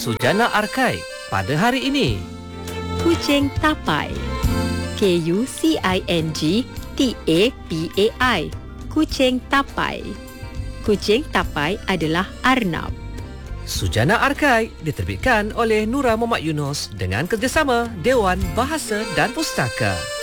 Sujana Arkai pada hari ini. Kucing tapai. KUCING-TAPAI. Kucing tapai. Kucing tapai adalah arnab. Sujana Arkai diterbitkan oleh Nura Muhammad Yunus dengan kerjasama Dewan Bahasa dan Pustaka.